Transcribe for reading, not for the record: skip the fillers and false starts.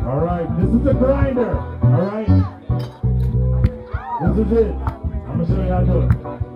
All right, this is a grinder. All right, this is it. I'm gonna show you how to do it.